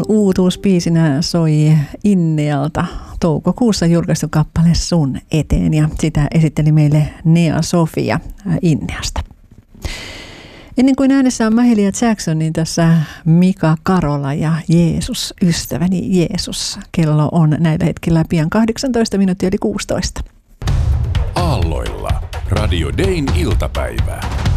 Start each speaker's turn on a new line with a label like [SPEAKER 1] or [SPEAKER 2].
[SPEAKER 1] uutuusbiisinä soi Innealta toukokuussa julkaistu kappale Sun eteen, ja sitä esitteli meille Nea Sofia Inneasta. Ennen kuin äänessä on Mahalia Jackson, niin tässä Mika Karola ja Jeesus, ystäväni Jeesus. Kello on näillä hetkellä pian 18 minuuttia yli 16.
[SPEAKER 2] Aalloilla Radio Dayn iltapäivää.